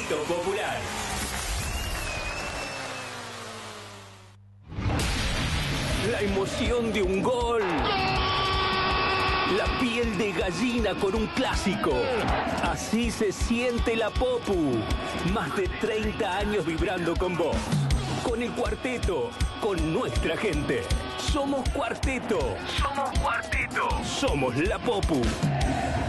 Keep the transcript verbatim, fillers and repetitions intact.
Cuarteto Popular. La emoción de un gol. La piel de gallina con un clásico. Así se siente la Popu. Más de treinta años vibrando con vos. Con el cuarteto, con nuestra gente. Somos Cuarteto. Somos Cuarteto. Somos la Popu.